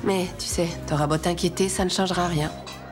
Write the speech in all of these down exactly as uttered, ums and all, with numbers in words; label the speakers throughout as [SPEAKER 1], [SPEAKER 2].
[SPEAKER 1] Mais tu sais, t'auras beau t'inquiéter, ça ne changera rien.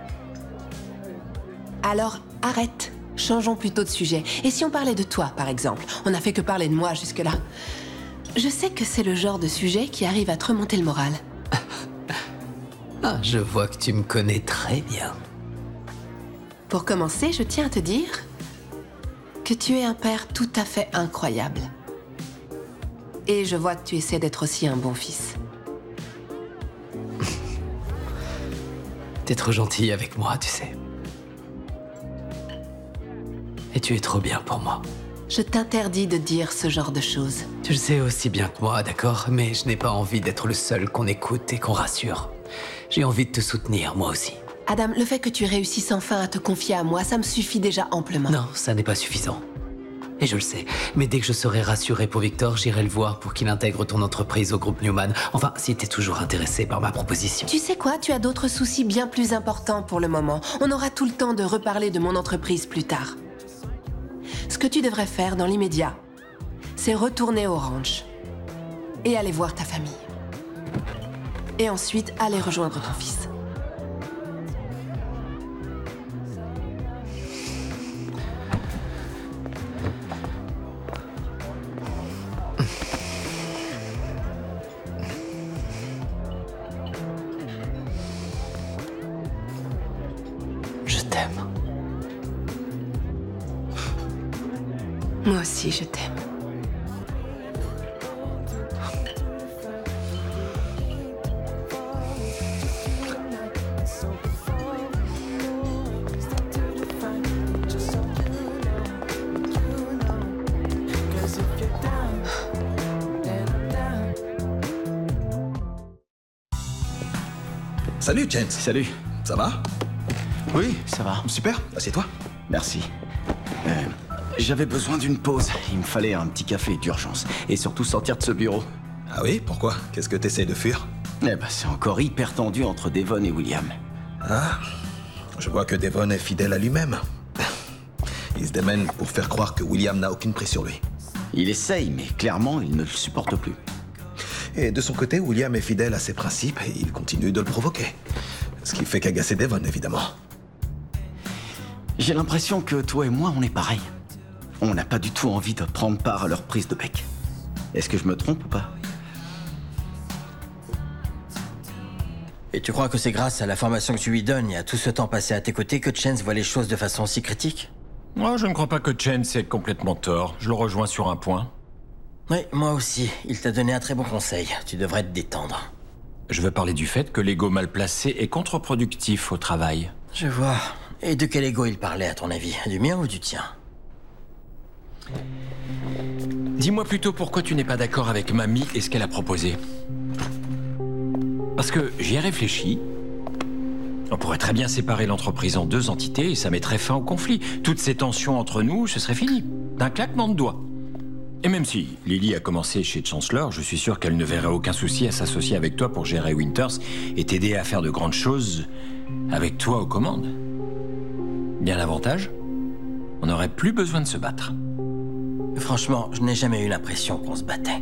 [SPEAKER 1] Alors, arrête. Changeons plutôt de sujet. Et si on parlait de toi, par exemple? On n'a fait que parler de moi jusque-là. Je sais que c'est le genre de sujet qui arrive à te remonter le moral.
[SPEAKER 2] Ah, je vois que tu me connais très bien.
[SPEAKER 1] Pour commencer, je tiens à te dire que tu es un père tout à fait incroyable. Et je vois que tu essaies d'être aussi un bon fils.
[SPEAKER 2] T'es trop gentil avec moi, tu sais. Et tu es trop bien pour moi.
[SPEAKER 1] Je t'interdis de dire ce genre de choses.
[SPEAKER 2] Tu le sais aussi bien que moi, d'accord? Mais je n'ai pas envie d'être le seul qu'on écoute et qu'on rassure. J'ai envie de te soutenir, moi aussi.
[SPEAKER 1] Adam, le fait que tu réussisses enfin à te confier à moi, ça me suffit déjà amplement.
[SPEAKER 2] Non, ça n'est pas suffisant. Et je le sais. Mais dès que je serai rassuré pour Victor, j'irai le voir pour qu'il intègre ton entreprise au groupe Newman. Enfin, si t'es toujours intéressé par ma proposition.
[SPEAKER 1] Tu sais quoi? Tu as d'autres soucis bien plus importants pour le moment. On aura tout le temps de reparler de mon entreprise plus tard. Ce que tu devrais faire dans l'immédiat, c'est retourner au ranch et aller voir ta famille. Et ensuite, aller rejoindre ton fils.
[SPEAKER 2] Je t'aime.
[SPEAKER 1] Moi aussi, je t'aime.
[SPEAKER 3] Salut, James.
[SPEAKER 4] Salut.
[SPEAKER 3] Ça va?
[SPEAKER 4] Oui, ça va.
[SPEAKER 3] Super, assieds-toi.
[SPEAKER 4] Merci. Euh, J'avais besoin d'une pause. Il me fallait un petit café d'urgence. Et surtout sortir de ce bureau.
[SPEAKER 3] Ah oui, pourquoi? Qu'est-ce que t'essayes de fuir?
[SPEAKER 4] Eh ben, c'est encore hyper tendu entre Devon et William.
[SPEAKER 3] Ah, je vois que Devon est fidèle à lui-même. Il se démène pour faire croire que William n'a aucune prise sur lui.
[SPEAKER 4] Il essaye, mais clairement, il ne le supporte plus.
[SPEAKER 3] Et de son côté, William est fidèle à ses principes et il continue de le provoquer. Ce qui fait qu'agacer Devon, évidemment.
[SPEAKER 4] J'ai l'impression que toi et moi, on est pareil. On n'a pas du tout envie de prendre part à leur prise de bec. Est-ce que je me trompe ou pas?
[SPEAKER 5] Et tu crois que c'est grâce à la formation que tu lui donnes et à tout ce temps passé à tes côtés que Chance voit les choses de façon si critique?
[SPEAKER 6] Moi, je ne crois pas que Chance ait complètement tort. Je le rejoins sur un point.
[SPEAKER 5] Oui, moi aussi. Il t'a donné un très bon conseil. Tu devrais te détendre.
[SPEAKER 6] Je veux parler du fait que l'ego mal placé est contre-productif au travail.
[SPEAKER 5] Je vois. Et de quel ego il parlait, à ton avis? Du mien ou du tien?
[SPEAKER 6] Dis-moi plutôt pourquoi tu n'es pas d'accord avec Mamie et ce qu'elle a proposé. Parce que j'y ai réfléchi. On pourrait très bien séparer l'entreprise en deux entités et ça mettrait fin au conflit. Toutes ces tensions entre nous, ce serait fini. D'un claquement de doigts. Et même si Lily a commencé chez Chancellor, je suis sûr qu'elle ne verrait aucun souci à s'associer avec toi pour gérer Winters et t'aider à faire de grandes choses avec toi aux commandes. Bien davantage, on n'aurait plus besoin de se battre.
[SPEAKER 5] Franchement, je n'ai jamais eu l'impression qu'on se battait.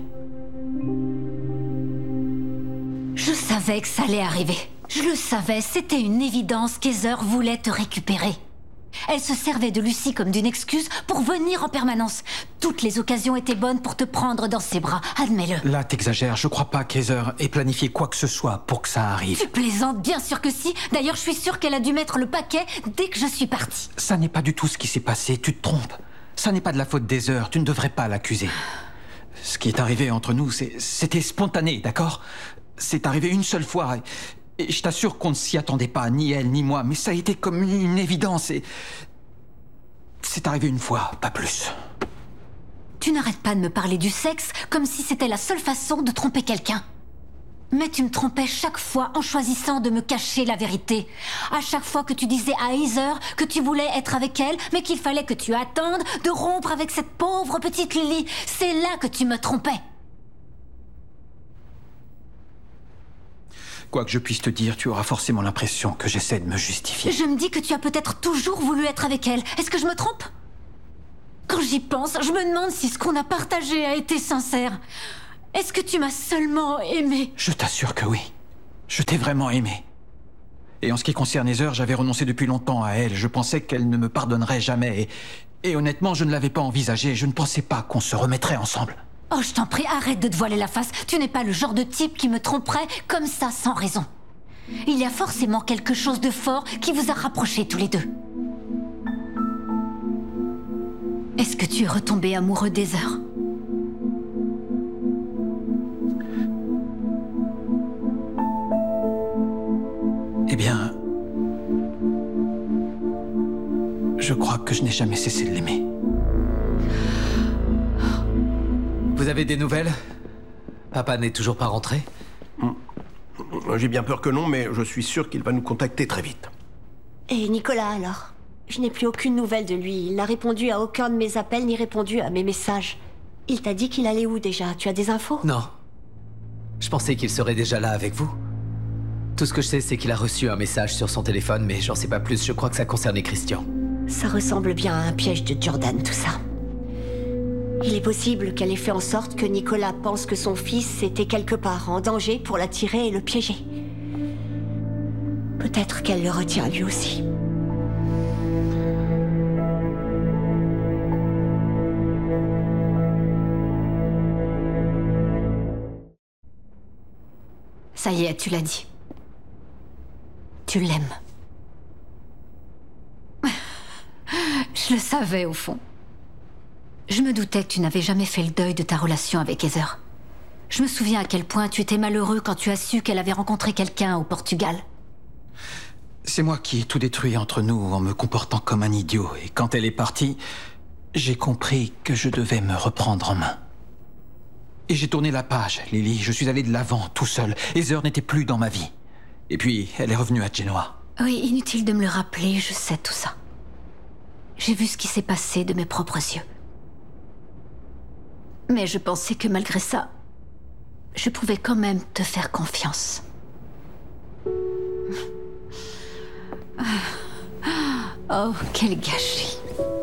[SPEAKER 7] Je savais que ça allait arriver. Je le savais, c'était une évidence qu'Heather voulait te récupérer. Elle se servait de Lucy comme d'une excuse pour venir en permanence. Toutes les occasions étaient bonnes pour te prendre dans ses bras, admets-le.
[SPEAKER 8] Là, t'exagères. Je crois pas qu'Heather ait planifié quoi que ce soit pour que ça arrive.
[SPEAKER 7] Tu plaisantes, bien sûr que si. D'ailleurs, je suis sûre qu'elle a dû mettre le paquet dès que je suis partie.
[SPEAKER 8] Ça n'est pas du tout ce qui s'est passé, tu te trompes. Ça n'est pas de la faute d'Heather, tu ne devrais pas l'accuser. Ce qui est arrivé entre nous, c'était spontané, d'accord? C'est arrivé une seule fois, et, et je t'assure qu'on ne s'y attendait pas, ni elle, ni moi, mais ça a été comme une évidence, et... C'est arrivé une fois, pas plus.
[SPEAKER 7] Tu n'arrêtes pas de me parler du sexe comme si c'était la seule façon de tromper quelqu'un. Mais tu me trompais chaque fois en choisissant de me cacher la vérité. À chaque fois que tu disais à Heather que tu voulais être avec elle, mais qu'il fallait que tu attendes de rompre avec cette pauvre petite Lily, c'est là que tu me trompais.
[SPEAKER 8] Quoi que je puisse te dire, tu auras forcément l'impression que j'essaie de me justifier.
[SPEAKER 7] Je me dis que tu as peut-être toujours voulu être avec elle. Est-ce que je me trompe? Quand j'y pense, je me demande si ce qu'on a partagé a été sincère. Est-ce que tu m'as seulement aimé?
[SPEAKER 8] Je t'assure que oui. Je t'ai vraiment aimé. Et en ce qui concerne Heather, j'avais renoncé depuis longtemps à elle. Je pensais qu'elle ne me pardonnerait jamais. Et, et honnêtement, je ne l'avais pas envisagé. Je ne pensais pas qu'on se remettrait ensemble.
[SPEAKER 7] Oh, je t'en prie, arrête de te voiler la face. Tu n'es pas le genre de type qui me tromperait comme ça, sans raison. Il y a forcément quelque chose de fort qui vous a rapprochés tous les deux. Est-ce que tu es retombé amoureux d'Heather?
[SPEAKER 8] Eh bien... Je crois que je n'ai jamais cessé de l'aimer.
[SPEAKER 2] Vous avez des nouvelles? Papa n'est toujours pas rentré?
[SPEAKER 9] J'ai bien peur que non, mais je suis sûr qu'il va nous contacter très vite.
[SPEAKER 10] Et Nicolas, alors? Je n'ai plus aucune nouvelle de lui. Il n'a répondu à aucun de mes appels, ni répondu à mes messages. Il t'a dit qu'il allait où, déjà? Tu as des infos?
[SPEAKER 2] Non. Je pensais qu'il serait déjà là avec vous. Tout ce que je sais, c'est qu'il a reçu un message sur son téléphone, mais j'en sais pas plus. Je crois que ça concernait Christian.
[SPEAKER 10] Ça ressemble bien à un piège de Jordan, tout ça. Il est possible qu'elle ait fait en sorte que Nicolas pense que son fils était quelque part en danger pour l'attirer et le piéger. Peut-être qu'elle le retient lui aussi.
[SPEAKER 7] Ça y est, tu l'as dit. Tu l'aimes. Je le savais, au fond. Je me doutais que tu n'avais jamais fait le deuil de ta relation avec Heather. Je me souviens à quel point tu étais malheureux quand tu as su qu'elle avait rencontré quelqu'un au Portugal.
[SPEAKER 8] C'est moi qui ai tout détruit entre nous en me comportant comme un idiot. Et quand elle est partie, j'ai compris que je devais me reprendre en main. Et j'ai tourné la page, Lily. Je suis allé de l'avant, tout seul. Heather n'était plus dans ma vie. Et puis, elle est revenue à Genoa.
[SPEAKER 7] Oui, inutile de me le rappeler, je sais tout ça. J'ai vu ce qui s'est passé de mes propres yeux. Mais je pensais que malgré ça, je pouvais quand même te faire confiance. Oh, quel gâchis.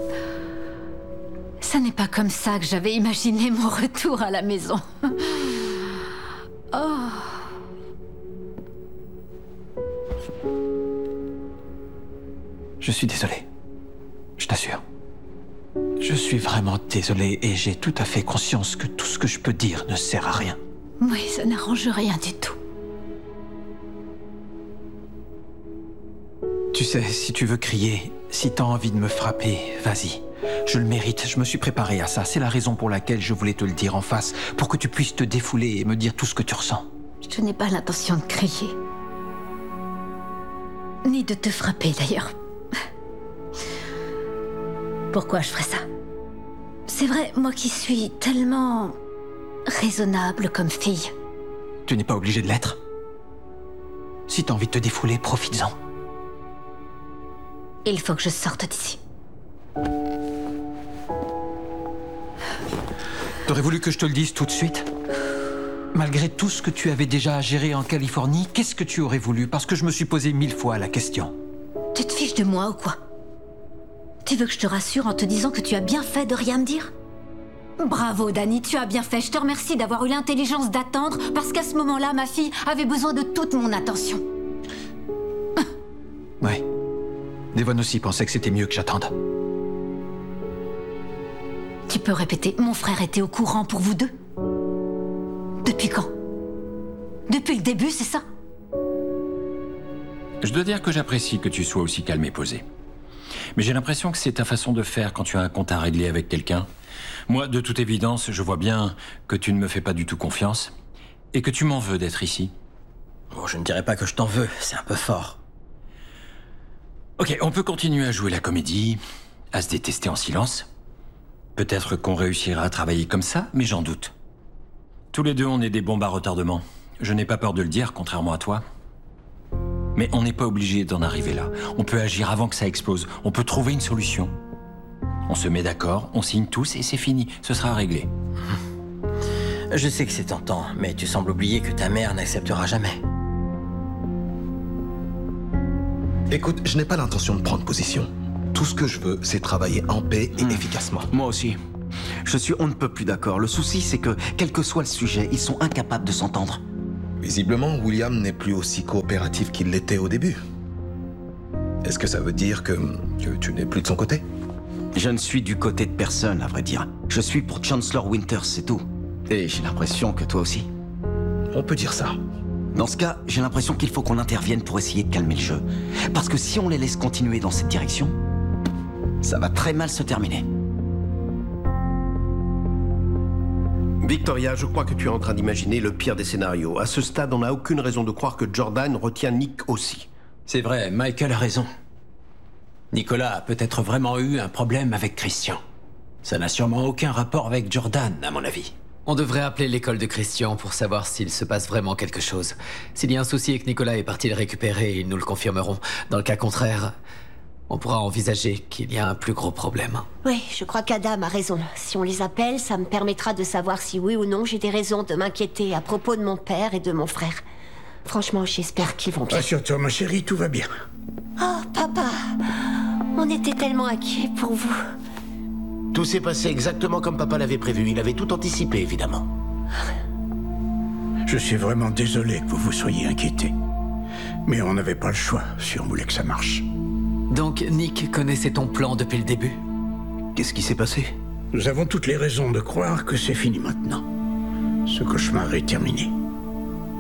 [SPEAKER 7] Ça n'est pas comme ça que j'avais imaginé mon retour à la maison. Oh.
[SPEAKER 8] Je suis désolé. Je t'assure. Je suis vraiment désolé et j'ai tout à fait conscience que tout ce que je peux dire ne sert à rien.
[SPEAKER 7] Oui, ça n'arrange rien du tout.
[SPEAKER 8] Tu sais, si tu veux crier, si t'as envie de me frapper, vas-y. Je le mérite, je me suis préparé à ça. C'est la raison pour laquelle je voulais te le dire en face, pour que tu puisses te défouler et me dire tout ce que tu ressens.
[SPEAKER 7] Je n'ai pas l'intention de crier. Ni de te frapper, d'ailleurs. Pourquoi je ferais ça? C'est vrai, moi qui suis tellement raisonnable comme fille.
[SPEAKER 8] Tu n'es pas obligé de l'être. Si t'as envie de te défouler, profites-en.
[SPEAKER 7] Il faut que je sorte d'ici.
[SPEAKER 8] T'aurais voulu que je te le dise tout de suite? Malgré tout ce que tu avais déjà à gérer en Californie, qu'est-ce que tu aurais voulu? Parce que je me suis posé mille fois la question.
[SPEAKER 7] Tu te fiches de moi ou quoi? Tu veux que je te rassure en te disant que tu as bien fait de rien me dire? Bravo, Danny, tu as bien fait. Je te remercie d'avoir eu l'intelligence d'attendre, parce qu'à ce moment-là, ma fille avait besoin de toute mon attention.
[SPEAKER 8] Ouais. Devon aussi pensait que c'était mieux que j'attende.
[SPEAKER 7] Tu peux répéter, mon frère était au courant pour vous deux? Depuis quand? Depuis le début, c'est ça?
[SPEAKER 6] Je dois dire que j'apprécie que tu sois aussi calme et posé. Mais j'ai l'impression que c'est ta façon de faire quand tu as un compte à régler avec quelqu'un. Moi, de toute évidence, je vois bien que tu ne me fais pas du tout confiance et que tu m'en veux d'être ici.
[SPEAKER 5] Oh, je ne dirais pas que je t'en veux, c'est un peu fort.
[SPEAKER 6] Ok, on peut continuer à jouer la comédie, à se détester en silence. Peut-être qu'on réussira à travailler comme ça, mais j'en doute. Tous les deux, on est des bombes à retardement. Je n'ai pas peur de le dire, contrairement à toi. Mais on n'est pas obligé d'en arriver là. On peut agir avant que ça explose. On peut trouver une solution. On se met d'accord, on signe tous et c'est fini. Ce sera réglé.
[SPEAKER 5] Je sais que c'est tentant, mais tu sembles oublier que ta mère n'acceptera jamais.
[SPEAKER 3] Écoute, je n'ai pas l'intention de prendre position. Tout ce que je veux, c'est travailler en paix et mmh. efficacement.
[SPEAKER 4] Moi aussi. Je suis on ne peut plus d'accord. Le souci, c'est que, quel que soit le sujet, ils sont incapables de s'entendre.
[SPEAKER 3] Visiblement, William n'est plus aussi coopératif qu'il l'était au début. Est-ce que ça veut dire que, que tu n'es plus de son côté?
[SPEAKER 4] Je ne suis du côté de personne, à vrai dire. Je suis pour Chancellor Winters, c'est tout. Et j'ai l'impression que toi aussi.
[SPEAKER 3] On peut dire ça.
[SPEAKER 4] Dans ce cas, j'ai l'impression qu'il faut qu'on intervienne pour essayer de calmer le jeu. Parce que si on les laisse continuer dans cette direction, ça va très mal se terminer.
[SPEAKER 9] Victoria, je crois que tu es en train d'imaginer le pire des scénarios. À ce stade, on n'a aucune raison de croire que Jordan retient Nick aussi.
[SPEAKER 6] C'est vrai, Michael a raison. Nicolas a peut-être vraiment eu un problème avec Christian. Ça n'a sûrement aucun rapport avec Jordan, à mon avis.
[SPEAKER 2] On devrait appeler l'école de Christian pour savoir s'il se passe vraiment quelque chose. S'il y a un souci et que Nicolas est parti le récupérer, ils nous le confirmeront. Dans le cas contraire, on pourra envisager qu'il y a un plus gros problème.
[SPEAKER 10] Oui, je crois qu'Adam a raison. Si on les appelle, ça me permettra de savoir si oui ou non j'ai des raisons de m'inquiéter à propos de mon père et de mon frère. Franchement, j'espère qu'ils vont bien.
[SPEAKER 11] Rassure-toi, ma chérie, tout va bien.
[SPEAKER 10] Oh, papa, on était tellement inquiets pour vous.
[SPEAKER 12] Tout s'est passé exactement comme papa l'avait prévu. Il avait tout anticipé, évidemment.
[SPEAKER 11] Je suis vraiment désolé que vous vous soyez inquiétés. Mais on n'avait pas le choix si on voulait que ça marche.
[SPEAKER 2] Donc, Nick connaissait ton plan depuis le début?
[SPEAKER 3] Qu'est-ce qui s'est passé?
[SPEAKER 11] Nous avons toutes les raisons de croire que c'est fini maintenant. Ce cauchemar est terminé.